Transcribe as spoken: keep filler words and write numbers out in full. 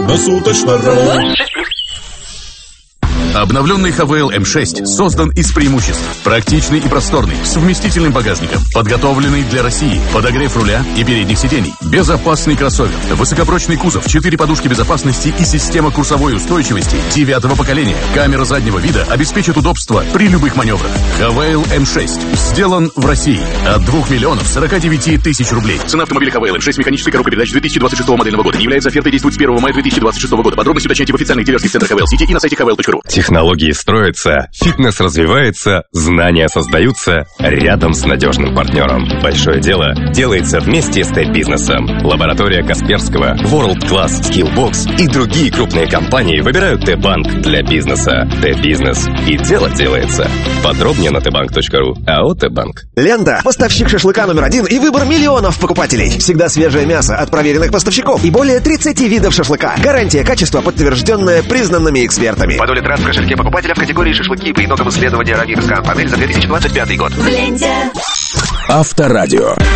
на суточно-ру. Обновленный Хавейл эм шесть создан из преимуществ. Практичный и просторный, с вместительным багажником. Подготовленный для России. Подогрев руля и передних сидений. Безопасный кроссовер. Высокопрочный кузов, четыре подушки безопасности и система курсовой устойчивости девятого поколения. Камера заднего вида обеспечит удобство при любых маневрах. Хавейл эм шесть. Сделан в России. От двух миллионов сорока девяти тысяч рублей. Цена автомобиля Хавейл эм шесть механической коробкой передач две тысячи двадцать шестого модельного года. Не является офертой, действует с первого мая две тысячи двадцать шестого года. Подробности уточняйте в официальных дилерских центрах Хавейл Сити и на сайте хавейл точка ру. Технологии строятся, фитнес развивается, знания создаются рядом с надежным партнером. Большое дело делается вместе с Т-бизнесом. Лаборатория Касперского, World Class, Skillbox и другие крупные компании выбирают Т-банк для бизнеса. Т-бизнес. И дело делается. Подробнее на тэ банк точка ру. АО Т-банк. Лента. Поставщик шашлыка номер один и выбор миллионов покупателей. Всегда свежее мясо от проверенных поставщиков и более тридцати видов шашлыка. Гарантия качества, подтвержденная признанными экспертами. По доле трат в кошельке покупателя в категории шашлыки по итогам исследования Равирскан панель за две тысячи двадцать пятый год. В ленте. Авторадио.